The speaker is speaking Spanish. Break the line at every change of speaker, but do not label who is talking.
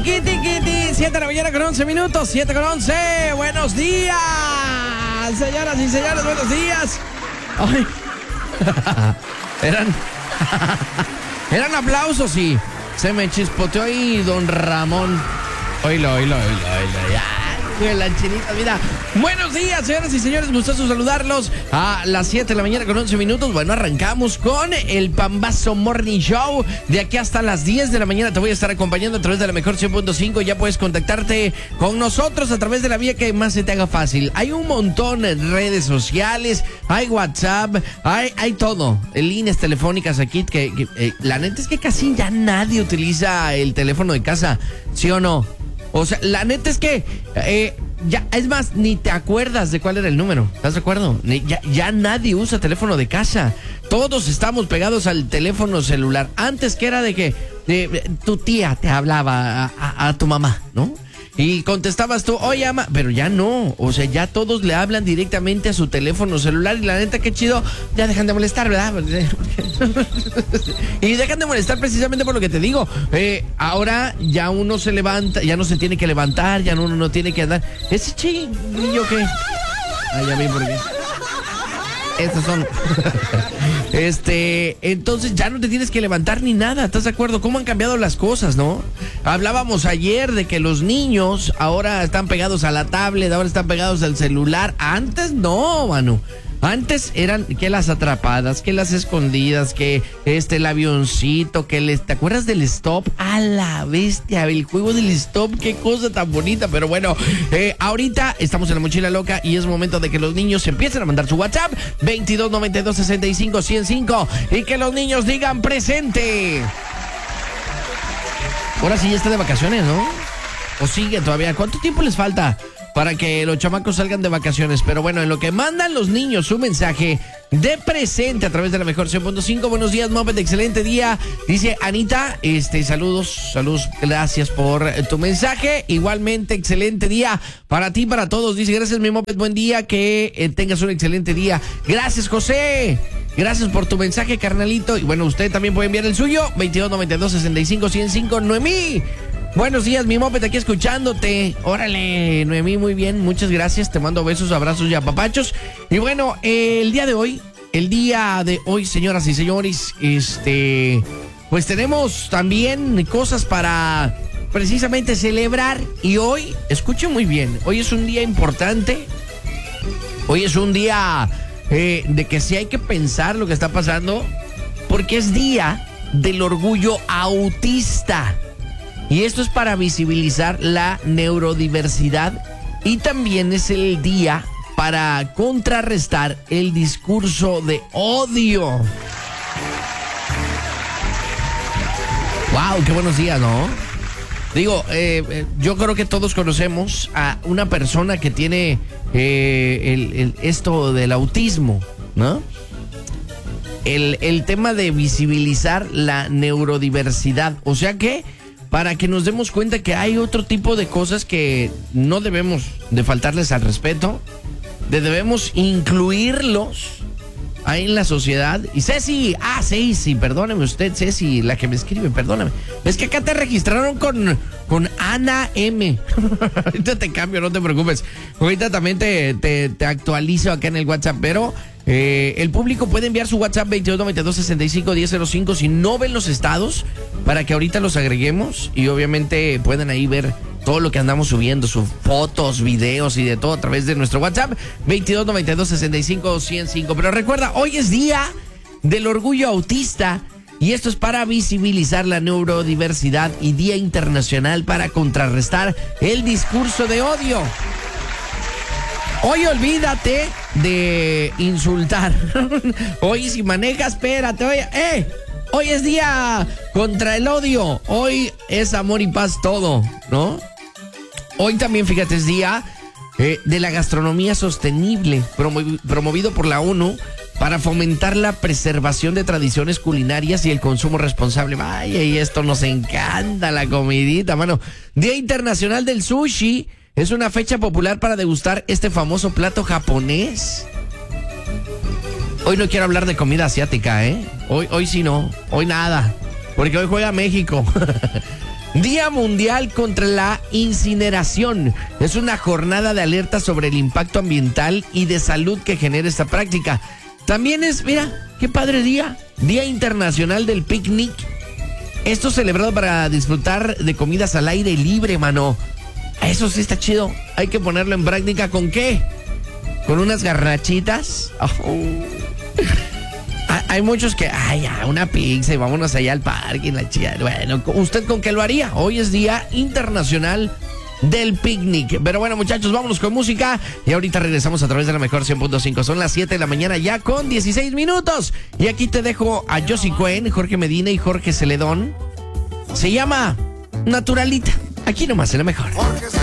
7 de la mañana con 11 minutos, 7 con 11. Buenos días, señoras y señores, buenos días. Ay. Eran aplausos y se me chispoteó ahí don Ramón. Oílo, ya. La chinita, mira. Buenos días, señoras y señores, gustoso saludarlos a las 7 de la mañana con 11 minutos. Bueno, arrancamos con el Pambazo Morning Show. De aquí hasta las 10 de la mañana te voy a estar acompañando a través de la mejor 100.5. Ya puedes contactarte con nosotros a través de la vía que más se te haga fácil. Hay un montón de redes sociales, hay WhatsApp, hay todo. Líneas telefónicas aquí que la neta es que casi ya nadie utiliza el teléfono de casa, ¿sí o no? O sea, la neta es que ya, es más, ni te acuerdas de cuál era el número. ¿Estás de acuerdo? Ya nadie usa teléfono de casa. Todos estamos pegados al teléfono celular. Antes que era de que tu tía te hablaba a tu mamá, ¿no? Y contestabas tú, oye, ama, pero ya no. O sea, ya todos le hablan directamente a su teléfono celular. Y la neta, qué chido, ya dejan de molestar, ¿verdad? Y dejan de molestar precisamente por lo que te digo. Ahora ya uno se levanta, ya no se tiene que levantar, ya uno no tiene que andar. Ese chiquillo que... Ay, ya vi por qué. Estos son. Entonces ya no te tienes que levantar ni nada, ¿estás de acuerdo? ¿Cómo han cambiado las cosas, no? Hablábamos ayer de que los niños ahora están pegados a la tablet, ahora están pegados al celular. Antes no, mano. Antes eran que las atrapadas, que las escondidas, que el avioncito, ¿te acuerdas del stop? A la bestia, el juego del stop, qué cosa tan bonita. Pero bueno, ahorita estamos en la mochila loca y es momento de que los niños empiecen a mandar su WhatsApp 2292651005 y que los niños digan presente. Ahora sí ya está de vacaciones, ¿no? ¿O sigue todavía? ¿Cuánto tiempo les falta para que los chamacos salgan de vacaciones? Pero bueno, en lo que mandan los niños su mensaje de presente a través de la mejor 100.5. Buenos días, Moped, excelente día. Dice Anita, saludos, gracias por tu mensaje. Igualmente, excelente día para ti, para todos. Dice, gracias, mi Moped, buen día, que tengas un excelente día. Gracias, José. Gracias por tu mensaje, carnalito. Y bueno, usted también puede enviar el suyo, 2292651005. Noemí, buenos días, mi Moped, aquí escuchándote. Órale, Noemí, muy bien, muchas gracias. Te mando besos, abrazos y apapachos. Y bueno, el día de hoy, señoras y señores, pues tenemos también cosas para precisamente celebrar. Y hoy, escuchen muy bien, hoy es un día importante. Hoy es un día de que sí hay que pensar lo que está pasando, porque es día del orgullo autista. Y esto es para visibilizar la neurodiversidad y también es el día para contrarrestar el discurso de odio. ¡Wow! ¡Qué buenos días!, ¿no? Digo, yo creo que todos conocemos a una persona que tiene esto del autismo, ¿no? El tema de visibilizar la neurodiversidad, o sea que para que nos demos cuenta que hay otro tipo de cosas que no debemos de faltarles al respeto, debemos incluirlos ahí en la sociedad. Y Ceci, Ceci, perdóneme usted, Ceci, la que me escribe, perdóname. Es que acá te registraron con Ana M. Ahorita te cambio, no te preocupes. Ahorita también te actualizo acá en el WhatsApp, pero el público puede enviar su WhatsApp 2292651005 si no ven los estados, para que ahorita los agreguemos y obviamente pueden ahí ver todo lo que andamos subiendo, sus fotos, videos y de todo a través de nuestro WhatsApp 2292651005. Pero recuerda, hoy es día del orgullo autista y esto es para visibilizar la neurodiversidad y Día Internacional para contrarrestar el discurso de odio. Hoy olvídate de insultar. Hoy si manejas, espérate, oye, hoy es día contra el odio. Hoy es amor y paz todo, ¿no? Hoy también, fíjate, es día de la gastronomía sostenible, promovido por la ONU para fomentar la preservación de tradiciones culinarias y el consumo responsable. Vaya, y esto nos encanta, la comidita, mano. Día Internacional del Sushi. Es una fecha popular para degustar este famoso plato japonés. Hoy no quiero hablar de comida asiática, ¿eh? Hoy sí no, hoy nada, porque hoy juega México. Día Mundial contra la Incineración. Es una jornada de alerta sobre el impacto ambiental y de salud que genera esta práctica. También es, mira, qué padre día. Día Internacional del Picnic. Esto celebrado para disfrutar de comidas al aire libre, mano. Eso sí está chido. Hay que ponerlo en práctica. ¿Con qué? ¿Con unas garnachitas? Oh. Hay muchos que, ya, una pizza y vámonos allá al parque. La chica. Bueno, ¿usted con qué lo haría? Hoy es Día Internacional del Picnic. Pero bueno, muchachos, vámonos con música. Y ahorita regresamos a través de la mejor 100.5. Son las 7 de la mañana ya con 16 minutos. Y aquí te dejo a Josie Cuen, Jorge Medina y Jorge Celedón. Se llama Naturalita. Aquí nomás en la mejor.